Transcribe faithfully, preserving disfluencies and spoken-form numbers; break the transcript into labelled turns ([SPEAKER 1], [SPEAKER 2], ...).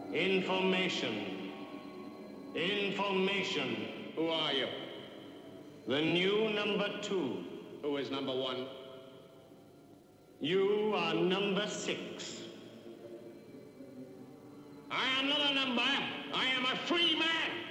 [SPEAKER 1] Information. Information.
[SPEAKER 2] Who are you?
[SPEAKER 1] The new number two.
[SPEAKER 2] Who is number one?
[SPEAKER 1] You are number six.
[SPEAKER 2] I am not a number. I am a free man.